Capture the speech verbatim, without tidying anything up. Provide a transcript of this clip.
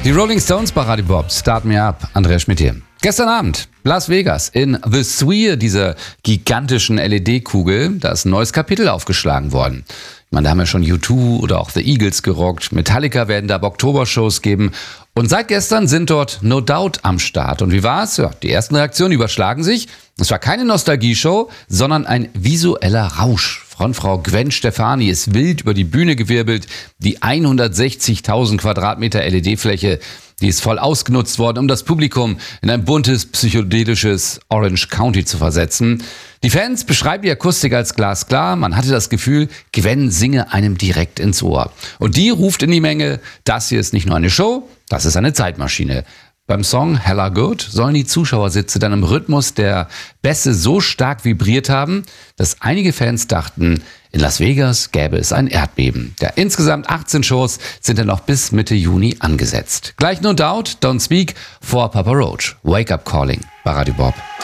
Die Rolling Stones bei Radio Bob, Start Me Up, Andreas Schmidt hier. Gestern Abend, Las Vegas, in The Sphere, dieser gigantischen L E D-Kugel, da ist ein neues Kapitel aufgeschlagen worden. Ich meine, da haben ja schon U zwei oder auch The Eagles gerockt, Metallica werden da Oktober-Shows geben und seit gestern sind dort No Doubt am Start. Und wie war's? Ja, die ersten Reaktionen überschlagen sich. Es war keine Nostalgie-Show, sondern ein visueller Rausch. Frontfrau Gwen Stefani ist wild über die Bühne gewirbelt. Die hundertsechzigtausend Quadratmeter L E D-Fläche, die ist voll ausgenutzt worden, um das Publikum in ein buntes, psychedelisches Orange County zu versetzen. Die Fans beschreiben die Akustik als glasklar. Man hatte das Gefühl, Gwen singe einem direkt ins Ohr. Und die ruft in die Menge, das hier ist nicht nur eine Show, das ist eine Zeitmaschine. Beim Song Hella Good sollen die Zuschauersitze dann im Rhythmus der Bässe so stark vibriert haben, dass einige Fans dachten, in Las Vegas gäbe es ein Erdbeben. Der insgesamt achtzehn Shows sind dann noch bis Mitte Juni angesetzt. Gleich No Doubt, Don't Speak vor Papa Roach. Wake Up Calling bei Radio Bob.